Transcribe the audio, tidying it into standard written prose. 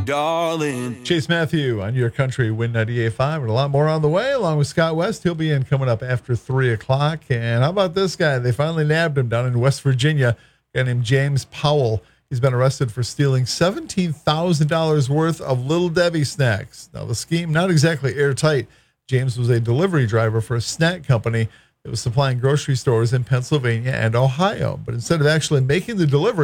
darling. Chase Matthew on your country Win 98.5 and a lot more on the way along with Scott West. He'll be in coming up after 3 o'clock. And how about this guy? They finally nabbed him down in West Virginia. A guy named James Powell. He's been arrested for stealing $17,000 worth of Little Debbie snacks. Now, the scheme, not exactly airtight. James was a delivery driver for a snack company that was supplying grocery stores in Pennsylvania and Ohio. But instead of actually making the delivery,